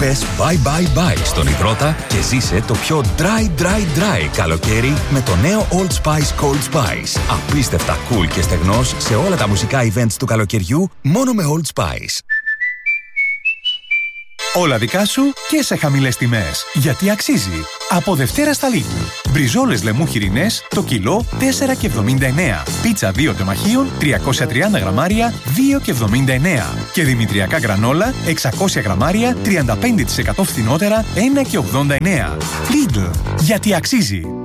Πες bye bye bye στον υδρότα και ζήσε το πιο dry καλοκαίρι με το νέο Old Spice Cold Spice. Απίστευτα cool και στεγνός σε όλα τα μουσικά events του καλοκαιριού μόνο με Old Spice. Όλα δικά σου και σε χαμηλές τιμές. Γιατί αξίζει. Από Δευτέρα στα Lidl. Μπριζόλες λεμού χοιρινές το κιλό 4,79. Πίτσα 2 τεμαχίων 330 γραμμάρια 2,79. Και δημητριακά γρανόλα 600 γραμμάρια 35% φθηνότερα 1,89. Lidl. Γιατί αξίζει.